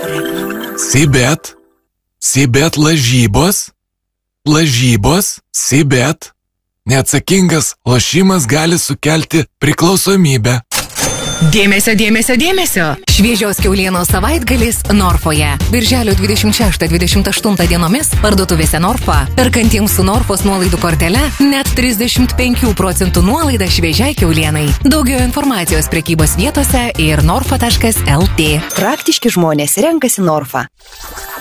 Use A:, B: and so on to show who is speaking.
A: Sibet lažybos. Sibet. Neatsakingas lošimas gali sukelti priklausomybę.
B: Dėmesio! Šviežios kiaulienos savaitgalis Norfoje. Birželio 26-28 dienomis parduotuvėse Norfa. Perkantiems su Norfos nuolaidų kortele net 35% nuolaida šviežiai kiaulienai. Daugiau informacijos prekybos vietose ir norfa.lt.
C: Praktiški žmonės renkasi Norfa.